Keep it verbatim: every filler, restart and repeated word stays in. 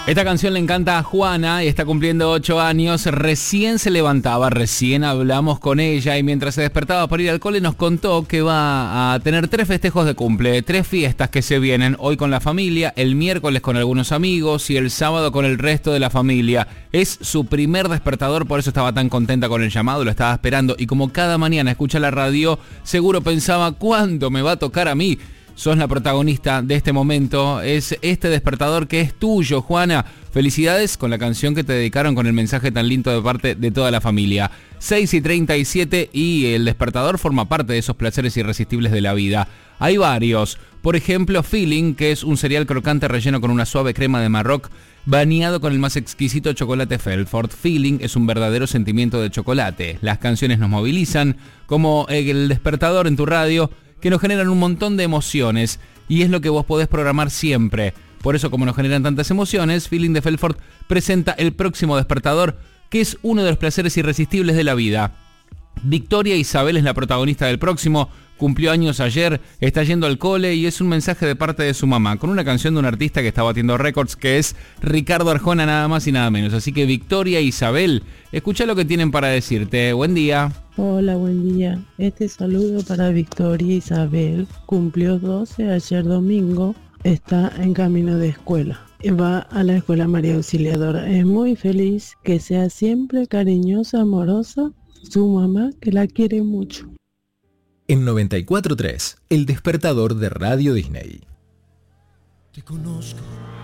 Esta canción le encanta a Juana y está cumpliendo ocho años. Recién se levantaba, recién hablamos con ella y mientras se despertaba para ir al cole nos contó que va a tener tres festejos de cumple, tres fiestas que se vienen, hoy con la familia, el miércoles con algunos amigos y el sábado con el resto de la familia. Es su primer despertador, por eso estaba tan contenta con el llamado, lo estaba esperando y como cada mañana escucha la radio, seguro pensaba, ¿cuándo me va a tocar a mí? Sos la protagonista de este momento, es este despertador que es tuyo, Juana. Felicidades con la canción que te dedicaron con el mensaje tan lindo de parte de toda la familia. seis y treinta y siete y el despertador forma parte de esos placeres irresistibles de la vida. Hay varios, por ejemplo Feeling, que es un cereal crocante relleno con una suave crema de Marroc, bañado con el más exquisito chocolate Felford. Feeling es un verdadero sentimiento de chocolate. Las canciones nos movilizan, como el despertador en tu radio, que nos generan un montón de emociones y es lo que vos podés programar siempre. Por eso, como nos generan tantas emociones, Feeling de Felford presenta el próximo despertador, que es uno de los placeres irresistibles de la vida. Victoria Isabel es la protagonista del próximo, cumplió años ayer, está yendo al cole y es un mensaje de parte de su mamá, con una canción de un artista que está batiendo récords, que es Ricardo Arjona, nada más y nada menos. Así que Victoria Isabel, escucha lo que tienen para decirte. Buen día. Hola, buen día. Este saludo para Victoria Isabel, cumplió doce ayer domingo, está en camino de escuela. Va a la escuela María Auxiliadora. Es muy feliz, que sea siempre cariñosa, amorosa, su mamá que la quiere mucho. En noventa y cuatro punto tres, el despertador de Radio Disney. Te conozco